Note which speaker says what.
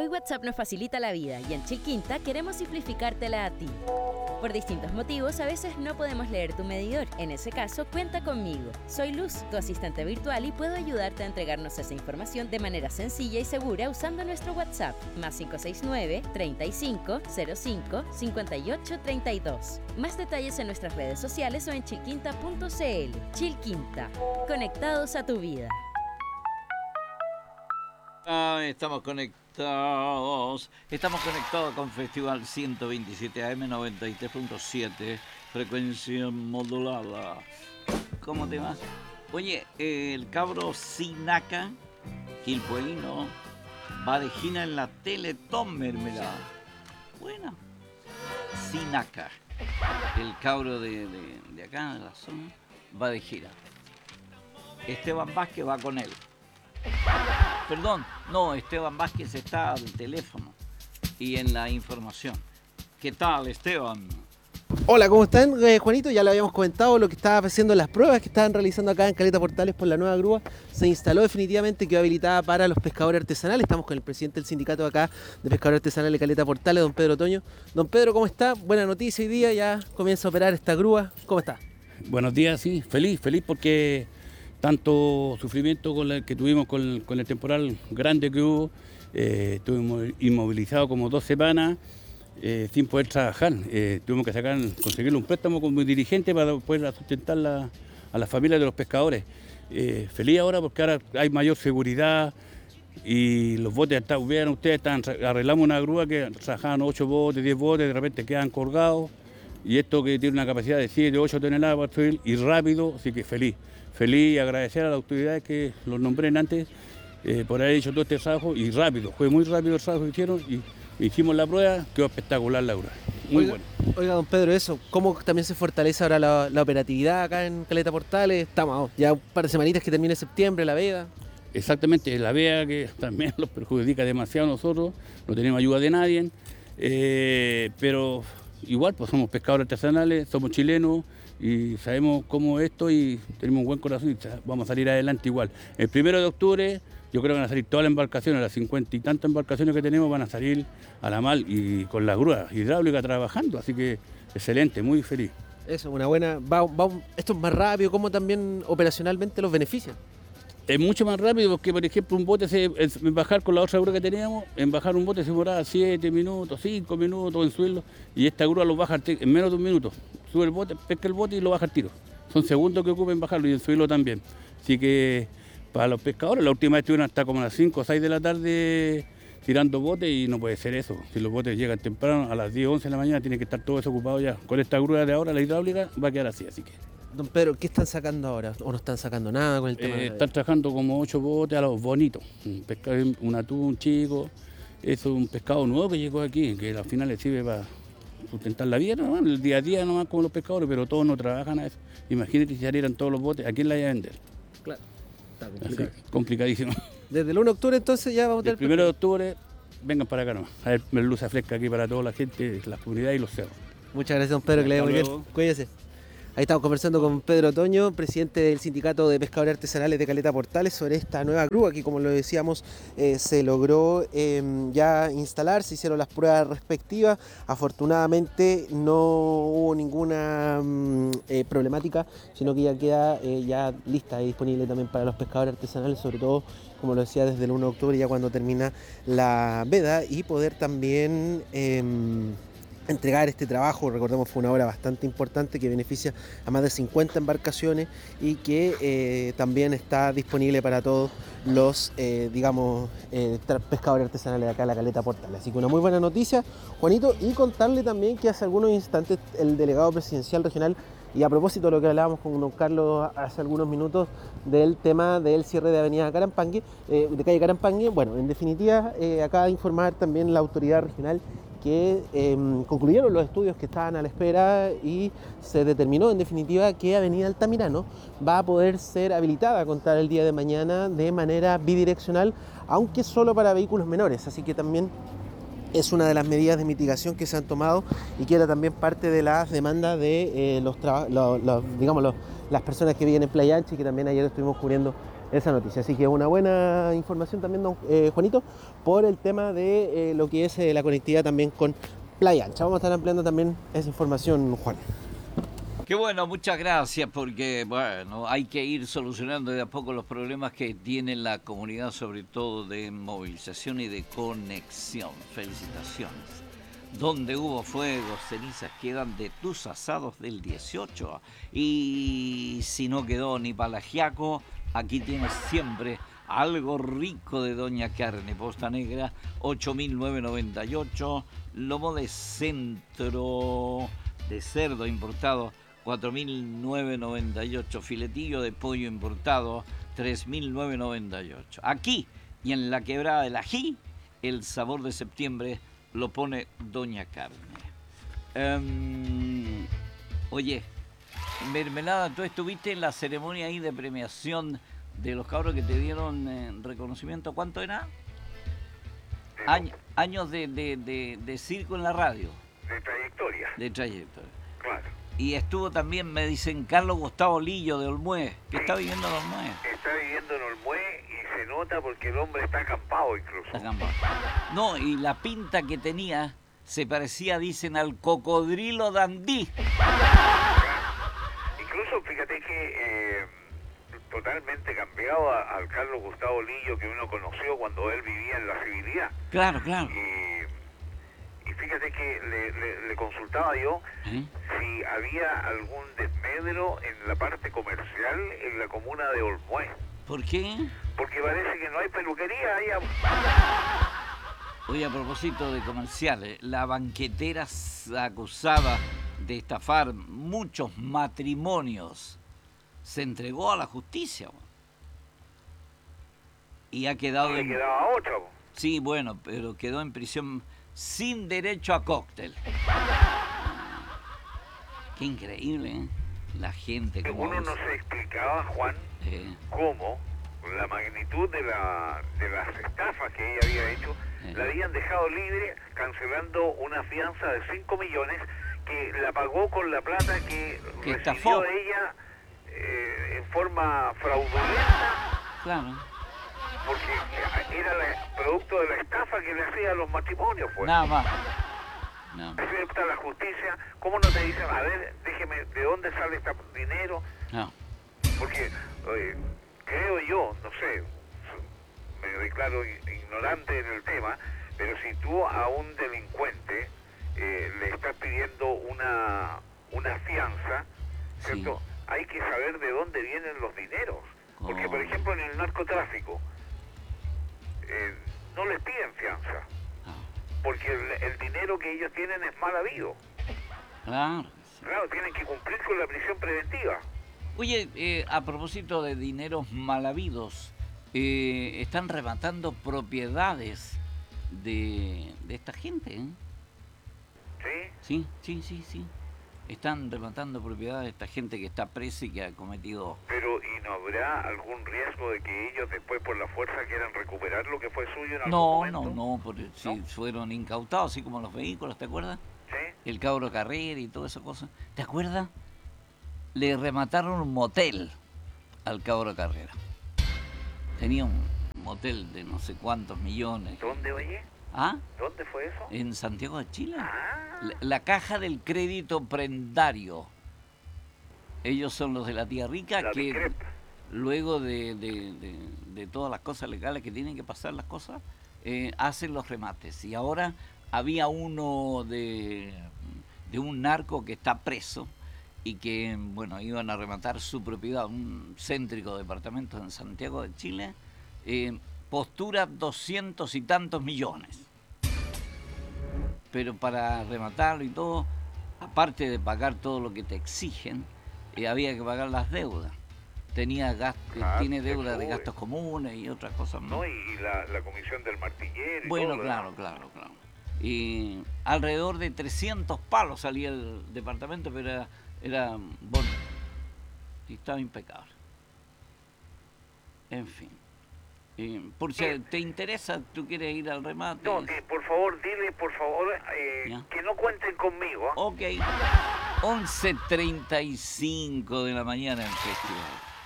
Speaker 1: Hoy WhatsApp nos facilita la vida y en Chilquinta queremos simplificártela a ti. Por distintos motivos, a veces no podemos leer tu medidor. En ese caso, cuenta conmigo. Soy Luz, tu asistente virtual, y puedo ayudarte a entregarnos esa información de manera sencilla y segura usando nuestro WhatsApp, más 569-3505-5832. Más detalles en nuestras redes sociales o en chilquinta.cl. Chilquinta, conectados a tu vida.
Speaker 2: Estamos conectados con Festival 127 AM 93.7, frecuencia modulada. ¿Cómo te vas? Oye, el cabro Sinaca, quilpueíno, va de gira en la Teletón Mermelada. Bueno, Sinaca, el cabro de acá, de la zona, va de gira. Esteban Vázquez va con él. Perdón, no, Esteban Vázquez está al teléfono y en la información. ¿Qué tal, Esteban?
Speaker 3: Hola, ¿cómo están? Juanito, ya le habíamos comentado lo que estaba haciendo, las pruebas que estaban realizando acá en Caleta Portales por la nueva grúa. Se instaló definitivamente, quedó habilitada para los pescadores artesanales. Estamos con el presidente del sindicato acá de pescadores artesanales de Caleta Portales, don Pedro Otoño. Don Pedro, ¿cómo está? Buena noticia hoy día, ya comienza a operar esta grúa. ¿Cómo está?
Speaker 4: Buenos días, sí, feliz porque tanto sufrimiento que tuvimos con el temporal grande que hubo, estuvimos inmovilizados como 2 semanas sin poder trabajar. Tuvimos que conseguirle un préstamo como dirigente para poder sustentar a las familias de los pescadores. Feliz ahora porque ahora hay mayor seguridad y los botes, vean ustedes, arreglamos una grúa que trabajaban 8 botes, 10 botes, de repente quedan colgados, y esto que tiene una capacidad de 7, 8 toneladas para subir y rápido, así que feliz y agradecer a las autoridades que los nombré antes por haber hecho todo este trabajo, y rápido, fue muy rápido el trabajo que hicieron y hicimos la prueba, quedó espectacular la grúa, muy bueno.
Speaker 3: Oiga, don Pedro, eso, ¿cómo también se fortalece ahora la operatividad acá en Caleta Portales? Estamos ya un par de semanitas que termine septiembre, la veda.
Speaker 4: Exactamente, la veda que también los perjudica demasiado a nosotros, no tenemos ayuda de nadie, pero igual pues somos pescadores artesanales, somos chilenos, y sabemos cómo esto y tenemos un buen corazón y vamos a salir adelante igual. El 1 de octubre yo creo que van a salir todas las embarcaciones, las 50 y tantas embarcaciones que tenemos van a salir a la mar y con la grúa hidráulica trabajando, así que excelente, muy feliz.
Speaker 3: Eso, una buena, esto es más rápido, ¿cómo también operacionalmente los beneficia?
Speaker 4: Es mucho más rápido porque, por ejemplo, un bote, en bajar con la otra grúa que teníamos, en bajar un bote se demoraba 7 minutos, 5 minutos en subirlo, y esta grúa lo baja en menos de un minuto. Sube el bote, pesca el bote y lo baja al tiro. Son segundos que ocupen bajarlo y en subirlo también. Así que para los pescadores, la última vez estuvieron hasta como a las 5 o 6 de la tarde tirando botes y no puede ser eso. Si los botes llegan temprano, a las 10 o 11 de la mañana, tiene que estar todo desocupado ya. Con esta grúa de ahora, la hidráulica, va a quedar así que...
Speaker 3: Don Pedro, ¿qué están sacando ahora? ¿O no están sacando nada con el tema?
Speaker 4: Están trabajando como 8 botes a los bonitos. Un atún chico. Eso es un pescado nuevo que llegó aquí, que al final le sirve para sustentar la vida, ¿no? El día a día nomás como los pescadores, pero todos no trabajan a eso. Imagínate si salieran todos los botes, ¿a quién la iba a vender?
Speaker 3: Claro, está complicado.
Speaker 4: Así, complicadísimo.
Speaker 3: Desde el 1 de octubre entonces ya vamos a tener...
Speaker 4: El 1 de octubre, vengan para acá nomás. A ver, merluza fresca aquí para toda la gente, las comunidades y los cerros.
Speaker 3: Muchas gracias, don Pedro, que le vaya muy bien. Cuídese. Ahí estamos conversando con Pedro Otoño, presidente del Sindicato de Pescadores Artesanales de Caleta Portales, sobre esta nueva grúa que, como lo decíamos, se logró ya instalar, se hicieron las pruebas respectivas. Afortunadamente no hubo ninguna problemática, sino que ya queda ya lista y disponible también para los pescadores artesanales, sobre todo, como lo decía, desde el 1 de octubre, ya cuando termina la veda, y poder también... entregar este trabajo. Recordemos, fue una obra bastante importante que beneficia a más de 50 embarcaciones y que también está disponible para todos los pescadores artesanales de acá de la Caleta Portales. Así que una muy buena noticia, Juanito, y contarle también que hace algunos instantes el delegado presidencial regional, y a propósito de lo que hablábamos con don Carlos hace algunos minutos del tema del cierre de avenida Carampangue, de calle Carampangue, bueno, en definitiva acaba de informar también la autoridad regional que concluyeron los estudios que estaban a la espera y se determinó en definitiva que Avenida Altamirano va a poder ser habilitada a contar el día de mañana de manera bidireccional, aunque solo para vehículos menores, así que también es una de las medidas de mitigación que se han tomado y que era también parte de las demandas de las personas que viven en Playa Ancha, y que también ayer estuvimos cubriendo esa noticia. Así que una buena información también, don Juanito, por el tema de lo que es la conectividad también con Playa Ancha. Vamos a estar ampliando también esa información, Juan.
Speaker 2: Qué bueno, muchas gracias, porque bueno, hay que ir solucionando de a poco los problemas que tiene la comunidad, sobre todo de movilización y de conexión. Felicitaciones. Donde hubo fuego, cenizas quedan de tus asados del 18. Y si no quedó ni para el ajiaco, aquí tienes siempre algo rico de Doña Carne. Posta Negra, 8.998. Lomo de centro de cerdo importado, 4.998. Filetillo de pollo importado, 3.998. Aquí y en la Quebrada del Ají, el sabor de septiembre lo pone Doña Carne. Oye, Mermelada, ¿tú estuviste en la ceremonia ahí de premiación de los cabros que te dieron reconocimiento? ¿Cuánto era? Años de circo en la radio.
Speaker 5: De trayectoria.
Speaker 2: De trayectoria.
Speaker 5: Claro.
Speaker 2: Y estuvo también, me dicen, Carlos Gustavo Lillo de Olmué, que está viviendo en Olmué.
Speaker 5: Está viviendo en Olmué y se nota porque el hombre está acampado incluso.
Speaker 2: Está acampado. No, y la pinta que tenía se parecía, dicen, al cocodrilo Dandí.
Speaker 5: Incluso fíjate que totalmente cambiado al Carlos Gustavo Lillo que uno conoció cuando él vivía en la civilidad.
Speaker 2: Claro, claro.
Speaker 5: Y fíjate que le consultaba yo si había algún desmedro en la parte comercial en la comuna de Olmué.
Speaker 2: ¿Por qué?
Speaker 5: Porque parece que no hay peluquería ahí.
Speaker 2: Oye, a propósito de comerciales, la banquetera acusada de estafar muchos matrimonios se entregó a la justicia. Y ha quedado
Speaker 5: Le quedaba otra.
Speaker 2: Sí, bueno, pero quedó en prisión sin derecho a cóctel. Qué increíble, ¿eh? La gente. Como
Speaker 5: uno no se explicaba, Juan, cómo la magnitud de las estafas que ella había hecho, la habían dejado libre cancelando una fianza de 5 millones que la pagó con la plata que recibió
Speaker 2: estafó
Speaker 5: ella en forma fraudulenta.
Speaker 2: Claro.
Speaker 5: Porque era producto de la estafa que le hacía a los matrimonios, pues.
Speaker 2: Nada más. No.
Speaker 5: Acepta la justicia. ¿Cómo no te dicen, a ver, déjeme, ¿de dónde sale este dinero?
Speaker 2: No.
Speaker 5: Porque creo yo, no sé, me declaro ignorante en el tema, pero si tú a un delincuente le estás pidiendo una fianza, ¿cierto? Sí. Hay que saber de dónde vienen los dineros. Porque, por ejemplo, en el narcotráfico, no les piden fianza, porque el dinero que ellos tienen es mal habido.
Speaker 2: Claro.
Speaker 5: Claro, tienen que cumplir con la prisión preventiva.
Speaker 2: Oye, a propósito de dineros mal habidos, están rematando propiedades de esta gente, ¿eh?
Speaker 5: ¿Sí?
Speaker 2: Sí. Están rematando propiedades de esta gente que está presa y que ha cometido...
Speaker 5: Pero, ¿y no habrá algún riesgo de que ellos después por la fuerza quieran recuperar lo que fue suyo en algún momento?
Speaker 2: No, porque si fueron incautados, así como los vehículos, ¿te acuerdas?
Speaker 5: Sí.
Speaker 2: El Cabro Carrera y toda esa cosa. ¿Te acuerdas? Le remataron un motel al Cabro Carrera. Tenía un motel de no sé cuántos millones.
Speaker 5: ¿Dónde, oye?
Speaker 2: ¿Ah?
Speaker 5: ¿Dónde fue eso?
Speaker 2: En Santiago de Chile.
Speaker 5: Ah.
Speaker 2: La Caja del Crédito Prendario. Ellos son los de la tía rica que luego de todas las cosas legales que tienen que pasar las cosas, hacen los remates. Y ahora había uno de un narco que está preso y que, bueno, iban a rematar su propiedad, un céntrico departamento en Santiago de Chile, postura 200 y tantos millones. Pero para rematarlo y todo, aparte de pagar todo lo que te exigen, había que pagar las deudas. Tiene deuda de gastos comunes y otras cosas más.
Speaker 5: No, y la comisión del martillero y
Speaker 2: bueno,
Speaker 5: todo,
Speaker 2: claro. Y alrededor de 300 palos salía el departamento, pero era bueno. Y estaba impecable. En fin. Por si te interesa, tú quieres ir al remate.
Speaker 5: No, que por favor, dile, que no cuenten conmigo.
Speaker 2: Ok. 11:35 de la mañana en el festival.